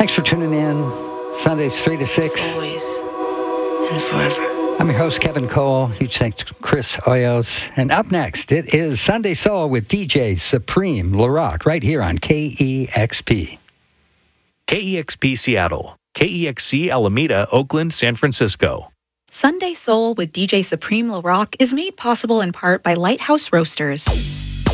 Thanks for tuning in. Sundays 3 to 6. Always and forever. I'm your host, Kevin Cole. Huge thanks to Chris Hoyos. And up next, it is Sunday Soul with DJ Supreme LaRock right here on KEXP. KEXP Seattle, KEXC Alameda, Oakland, San Francisco. Sunday Soul with DJ Supreme LaRock is made possible in part by Lighthouse Roasters.